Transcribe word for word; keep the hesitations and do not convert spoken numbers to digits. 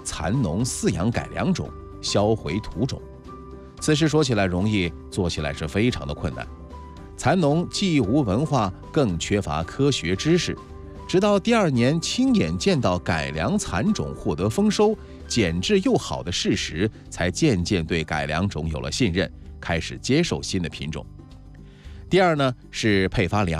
蚕农饲养改良种，销回土种。此事说起来容易，做起来是非常的困难。蚕农既无文化，更缺乏科学知识，直到第二年亲眼见到改良蚕种获得丰收、减质又好的事实，才渐渐对改良种有了信任，开始接受新的品种。第二呢，是配发粮